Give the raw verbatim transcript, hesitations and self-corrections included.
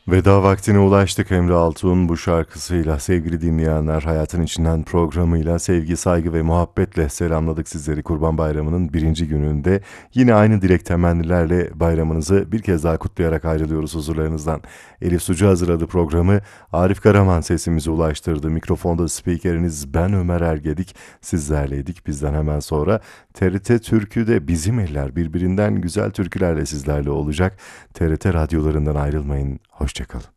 Veda vaktine ulaştık. Emre Altuğ'un bu şarkısıyla sevgili dinleyenler, Hayatın İçinden programıyla sevgi, saygı ve muhabbetle selamladık sizleri Kurban Bayramı'nın birinci gününde. Yine aynı dilek temennilerle bayramınızı bir kez daha kutlayarak ayrılıyoruz huzurlarınızdan. Elif Sucu hazırladı programı, Arif Karaman sesimizi ulaştırdı. Mikrofonda spikeriniz ben Ömer Ergedik, sizlerleydik. Bizden hemen sonra T R T Türkü'de Bizim Eller birbirinden güzel türkülerle sizlerle olacak. T R T radyolarından ayrılmayın. Hoşçakalın.